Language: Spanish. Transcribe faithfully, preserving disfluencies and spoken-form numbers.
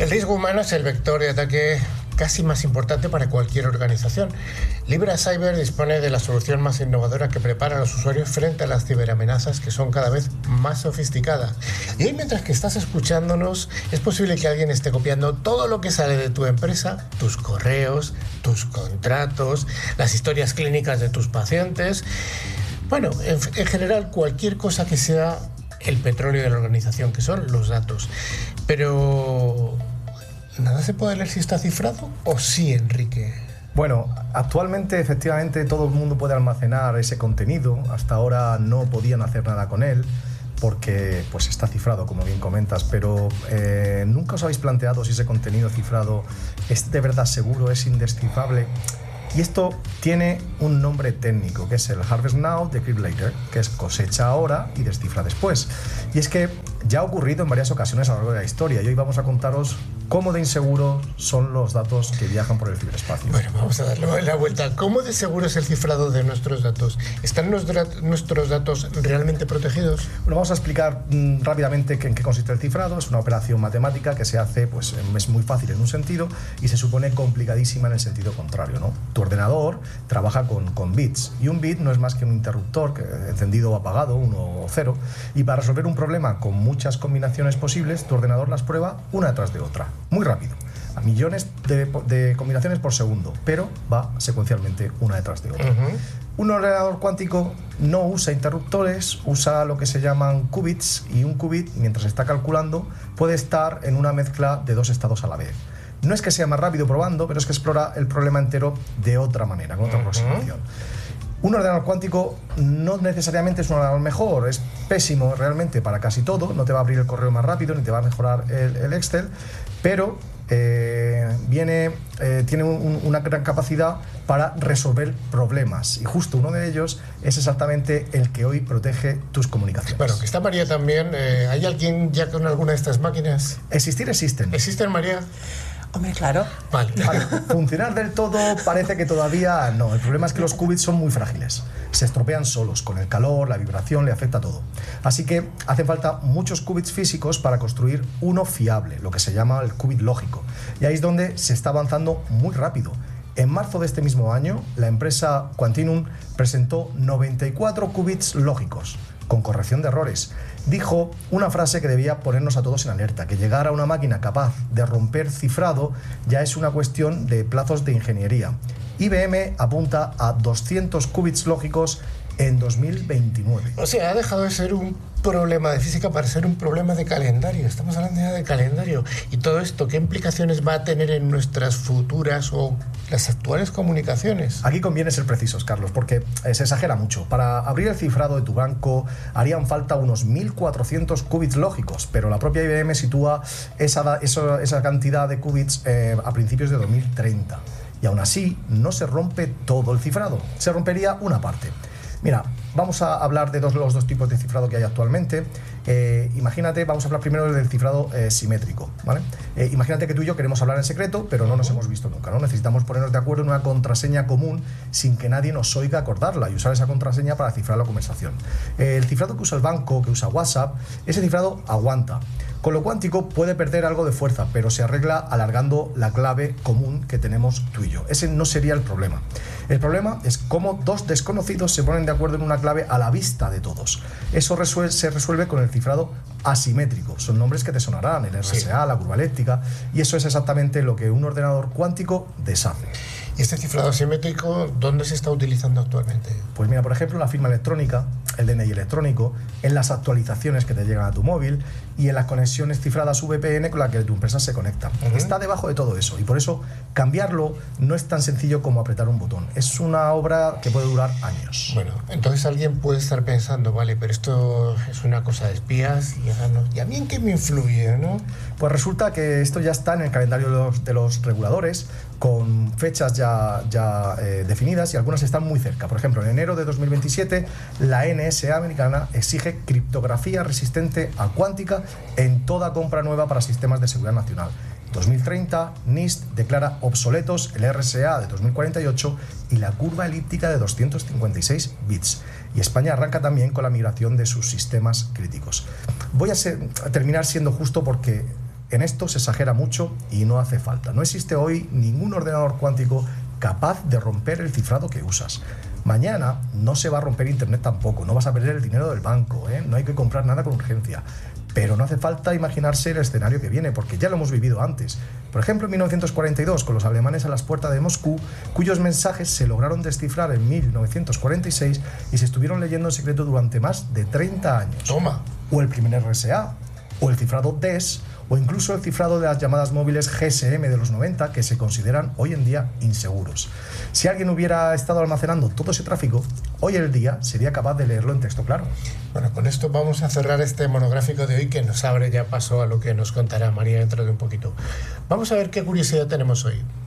El riesgo humano es el vector de ataque casi más importante para cualquier organización. Libra Cyber dispone de la solución más innovadora que prepara a los usuarios frente a las ciberamenazas que son cada vez más sofisticadas. Y hoy, mientras que estás escuchándonos, es posible que alguien esté copiando todo lo que sale de tu empresa, tus correos, tus contratos, las historias clínicas de tus pacientes. Bueno, en, en general, cualquier cosa que sea el petróleo de la organización, que son los datos. Pero ¿nada se puede leer si está cifrado? ¿O sí, Enrique? Bueno, actualmente efectivamente todo el mundo puede almacenar ese contenido. Hasta ahora no podían hacer nada con él porque pues está cifrado, como bien comentas, pero eh, ¿nunca os habéis planteado si ese contenido cifrado es de verdad seguro, es indescifrable? Y esto tiene un nombre técnico, que es el Harvest Now, Decrypt Later, que es cosecha ahora y descifra después. Y es que ya ha ocurrido en varias ocasiones a lo largo de la historia, y hoy vamos a contaros cómo de inseguros son los datos que viajan por el ciberespacio. Bueno, vamos a darle la vuelta. ¿Cómo de seguro es el cifrado de nuestros datos? ¿Están nuestros datos realmente protegidos? Bueno, vamos a explicar mmm, rápidamente en qué consiste el cifrado. Es una operación matemática que se hace, pues es muy fácil en un sentido y se supone complicadísima en el sentido contrario, ¿no? Tu ordenador trabaja con, con bits, y un bit no es más que un interruptor que, encendido o apagado, uno o cero, y para resolver un problema con muchas combinaciones posibles, tu ordenador las prueba una detrás de otra, muy rápido, a millones de, de combinaciones por segundo, pero va secuencialmente una detrás de otra. Uh-huh. Un ordenador cuántico no usa interruptores, usa lo que se llaman qubits, y un qubit, mientras está calculando, puede estar en una mezcla de dos estados a la vez. No es que sea más rápido probando, pero es que explora el problema entero de otra manera, con otra aproximación. Un ordenador cuántico no necesariamente es un ordenador mejor, es pésimo realmente para casi todo, no te va a abrir el correo más rápido, ni te va a mejorar el, el Excel, pero eh, viene, eh, tiene un, una gran capacidad para resolver problemas, y justo uno de ellos es exactamente el que hoy protege tus comunicaciones. Bueno, que está María también. Eh, ¿hay alguien ya con alguna de estas máquinas? Existir existen. ¿Existen, María? Hombre, claro. Vale. Vale. Funcionar del todo parece que todavía no. El problema es que los qubits son muy frágiles. Se estropean solos. Con el calor, la vibración, le afecta todo. Así que hacen falta muchos qubits físicos para construir uno fiable, lo que se llama el qubit lógico. Y ahí es donde se está avanzando muy rápido. En marzo de este mismo año, la empresa Quantinuum presentó noventa y cuatro qubits lógicos, con corrección de errores. Dijo una frase que debía ponernos a todos en alerta, que llegar a una máquina capaz de romper cifrado ya es una cuestión de plazos de ingeniería. I B M apunta a doscientos qubits lógicos en dos mil veintinueve. O sea, ha dejado de ser un problema de física para ser un problema de calendario. Estamos hablando ya de calendario. Y todo esto, ¿qué implicaciones va a tener en nuestras futuras o las actuales comunicaciones? Aquí conviene ser precisos, Carlos, porque eh, se exagera mucho. Para abrir el cifrado de tu banco harían falta unos mil cuatrocientos qubits lógicos, pero la propia I B M sitúa esa, esa, esa cantidad de qubits eh, a principios de dos mil treinta. Y aún así no se rompe todo el cifrado, se rompería una parte. Mira, vamos a hablar de dos, los dos tipos de cifrado que hay actualmente. Eh, imagínate, vamos a hablar primero del cifrado eh, simétrico, ¿vale? Eh, imagínate que tú y yo queremos hablar en secreto, pero no nos hemos visto nunca, ¿no? Necesitamos ponernos de acuerdo en una contraseña común sin que nadie nos oiga acordarla y usar esa contraseña para cifrar la conversación. Eh, el cifrado que usa el banco, que usa WhatsApp, ese cifrado aguanta. Con lo cuántico puede perder algo de fuerza, pero se arregla alargando la clave común que tenemos tú y yo. Ese no sería el problema. El problema es cómo dos desconocidos se ponen de acuerdo en una clave a la vista de todos. Eso resuelve, se resuelve con el cifrado asimétrico. Son nombres que te sonarán, el R S A, sí, la curva elíptica, y eso es exactamente lo que un ordenador cuántico deshace. ¿Y este cifrado asimétrico dónde se está utilizando actualmente? Pues mira, por ejemplo, la firma electrónica, el D N I electrónico, en las actualizaciones que te llegan a tu móvil y en las conexiones cifradas V P N con las que tu empresa se conecta. Uh-huh. Está debajo de todo eso, y por eso cambiarlo no es tan sencillo como apretar un botón. Es una obra que puede durar años. Bueno, entonces alguien puede estar pensando, vale, pero esto es una cosa de espías, y, no, ¿y a mí en qué me influye, no? Pues resulta que esto ya está en el calendario de los, de los reguladores, con fechas ya, ya eh, definidas, y algunas están muy cerca. Por ejemplo, en enero de dos mil veintisiete, la N S A americana exige criptografía resistente a cuántica en toda compra nueva para sistemas de seguridad nacional. dos mil treinta, NIST declara obsoletos el R S A de dos mil cuarenta y ocho y la curva elíptica de doscientos cincuenta y seis bits. Y España arranca también con la migración de sus sistemas críticos. Voy a, ser, a terminar siendo justo porque En esto se exagera mucho y no hace falta. No existe hoy ningún ordenador cuántico capaz de romper el cifrado que usas. Mañana no se va a romper Internet tampoco, no vas a perder el dinero del banco, ¿eh? No hay que comprar nada con urgencia. Pero no hace falta imaginarse el escenario que viene, porque ya lo hemos vivido antes. Por ejemplo, en mil novecientos cuarenta y dos, con los alemanes a las puertas de Moscú, cuyos mensajes se lograron descifrar en mil novecientos cuarenta y seis y se estuvieron leyendo en secreto durante más de treinta años. Toma. O el primer R S A, o el cifrado D E S, o incluso el cifrado de las llamadas móviles G S M de los noventa, que se consideran hoy en día inseguros. Si alguien hubiera estado almacenando todo ese tráfico, hoy en día sería capaz de leerlo en texto claro. Bueno, con esto vamos a cerrar este monográfico de hoy, que nos abre ya paso a lo que nos contará María dentro de un poquito. Vamos a ver qué curiosidad tenemos hoy.